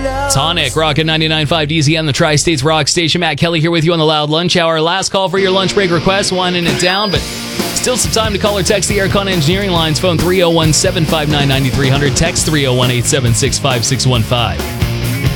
Tonic, Rockin' 99.5 DZN, the Tri-States Rock Station. Matt Kelly here with you on the Loud Lunch Hour. Last call for your lunch break requests, winding it down, but still some time to call or text the Aircon Engineering lines. Phone 301-759-9300, text 301-876-5615.